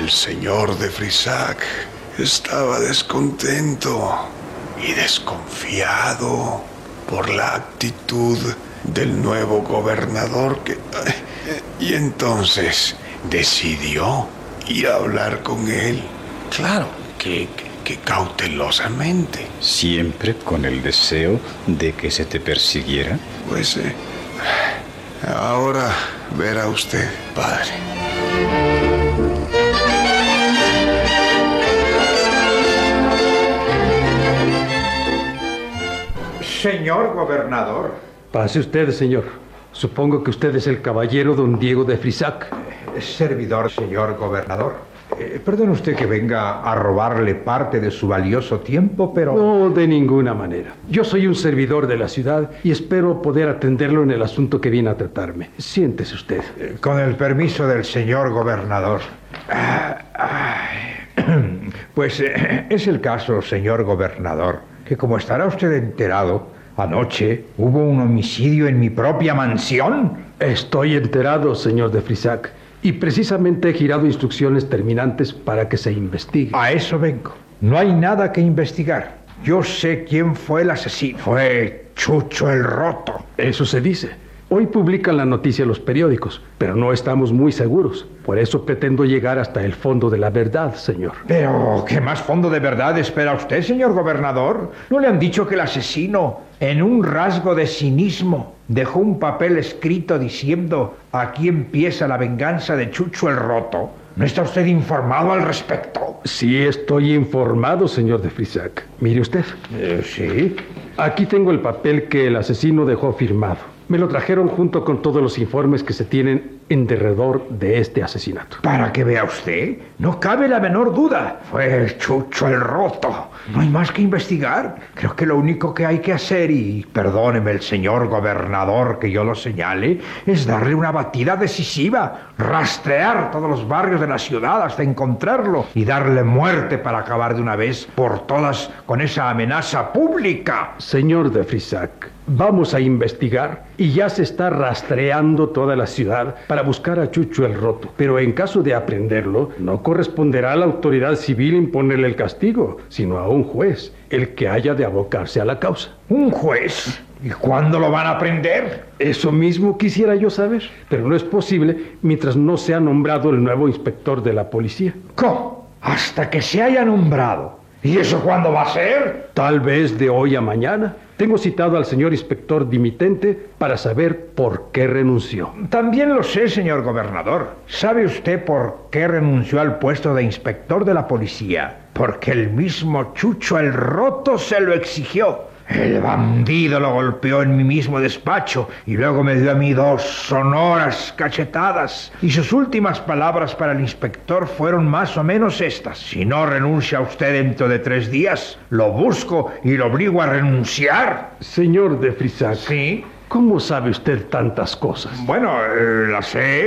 El señor de Frisac estaba descontento y desconfiado por la actitud del nuevo gobernador y entonces decidió ir a hablar con él. Claro, que cautelosamente. ¿Siempre con el deseo de que se te persiguiera? Pues ahora verá usted, padre. Señor gobernador. Pase usted, señor. Supongo que usted es el caballero don Diego de Frisac. Servidor, señor gobernador. Perdone usted que venga a robarle parte de su valioso tiempo, pero... No, de ninguna manera. Yo soy un servidor de la ciudad y espero poder atenderlo en el asunto que viene a tratarme. Siéntese usted. Con el permiso del señor gobernador. Pues es el caso, señor gobernador, que como estará usted enterado, anoche hubo un homicidio en mi propia mansión. Estoy enterado, señor de Frisac. Y precisamente he girado instrucciones terminantes para que se investigue. A eso vengo. No hay nada que investigar. Yo sé quién fue el asesino. Fue Chucho el Roto. Eso se dice. Hoy publican la noticia los periódicos, pero no estamos muy seguros. Por eso pretendo llegar hasta el fondo de la verdad, señor. Pero, ¿qué más fondo de verdad espera usted, señor gobernador? ¿No le han dicho que el asesino, en un rasgo de cinismo, dejó un papel escrito diciendo aquí empieza la venganza de Chucho el Roto? ¿No está usted informado al respecto? Sí, estoy informado, señor de Frisac. Mire usted. Sí. Aquí tengo el papel que el asesino dejó firmado. Me lo trajeron junto con todos los informes que se tienen en derredor de este asesinato. Para que vea usted, no cabe la menor duda. Fue Chucho el Roto. No hay más que investigar. Creo que lo único que hay que hacer, y perdóneme el señor gobernador que yo lo señale, es darle una batida decisiva, rastrear todos los barrios de la ciudad hasta encontrarlo y darle muerte para acabar de una vez por todas con esa amenaza pública. Señor de Frisac, vamos a investigar y ya se está rastreando toda la ciudad para buscar a Chucho el Roto. Pero en caso de aprenderlo, no corresponderá a la autoridad civil imponerle el castigo, sino a un juez, el que haya de abocarse a la causa. ¿Un juez? ¿Y cuándo lo van a prender? Eso mismo quisiera yo saber, pero no es posible mientras no sea nombrado el nuevo inspector de la policía. ¿Cómo? Hasta que se haya nombrado. ¿Y eso cuándo va a ser? Tal vez de hoy a mañana. Tengo citado al señor inspector dimitente para saber por qué renunció. También lo sé, señor gobernador. ¿Sabe usted por qué renunció al puesto de inspector de la policía? Porque el mismo Chucho el Roto se lo exigió. El bandido lo golpeó en mi mismo despacho y luego me dio a mí 2 sonoras cachetadas. Y sus últimas palabras para el inspector fueron más o menos estas: si no renuncia usted dentro de 3 días, lo busco y lo obligo a renunciar. Señor de Frisac. ¿Sí? ¿Cómo sabe usted tantas cosas? Bueno, la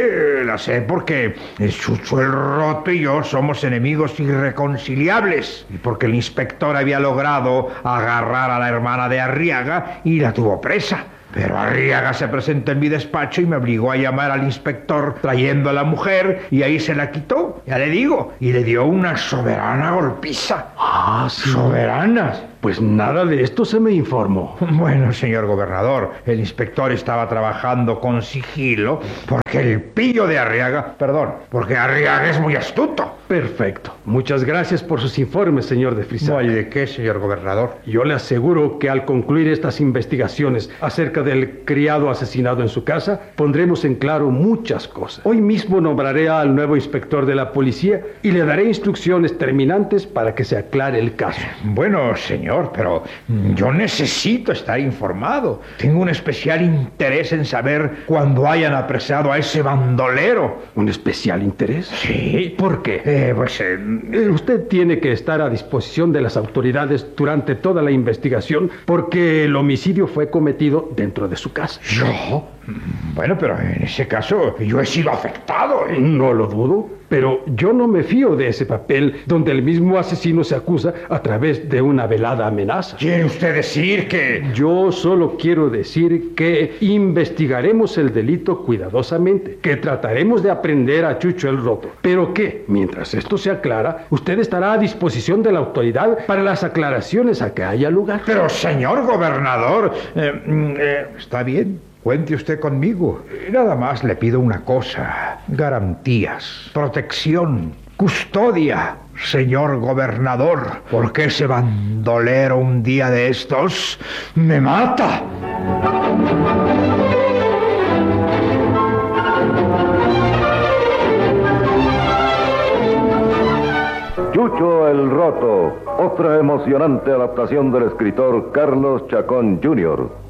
sé porque Chucho el Roto y yo somos enemigos irreconciliables. Y porque el inspector había logrado agarrar a la hermana de Arriaga y la tuvo presa. Pero Arriaga se presentó en mi despacho y me obligó a llamar al inspector trayendo a la mujer y ahí se la quitó, ya le digo, y le dio una soberana golpiza. Ah, sí. ¿Soberanas? Pues nada de esto se me informó. Bueno, señor gobernador, el inspector estaba trabajando con sigilo porque el pillo de Arriaga, porque Arriaga es muy astuto. Perfecto. Muchas gracias por sus informes, señor de Frisac. No, ¿y de qué, señor gobernador? Yo le aseguro que al concluir estas investigaciones acerca del criado asesinado en su casa, pondremos en claro muchas cosas. Hoy mismo nombraré al nuevo inspector de la policía y le daré instrucciones terminantes para que se aclare el caso. Bueno, señor, pero yo necesito estar informado. Tengo un especial interés en saber cuándo hayan apresado a ese bandolero. ¿Un especial interés? Sí. ¿Por qué? Usted tiene que estar a disposición de las autoridades durante toda la investigación porque el homicidio fue cometido dentro de su casa. ¿Yo? Bueno, pero en ese caso yo he sido afectado. No lo dudo. pero yo no me fío de ese papel donde el mismo asesino se acusa a través de una velada amenaza. ¿Quiere usted decir que...? Yo solo quiero decir que investigaremos el delito cuidadosamente, que trataremos de aprender a Chucho el Roto, pero que, mientras esto se aclara, usted estará a disposición de la autoridad para las aclaraciones a que haya lugar. Pero, señor gobernador, está bien. Cuente usted conmigo. Nada más le pido una cosa: garantías, protección, custodia, señor gobernador, porque ese bandolero un día de estos me mata. Chucho el Roto, otra emocionante adaptación del escritor Carlos Chacón Jr.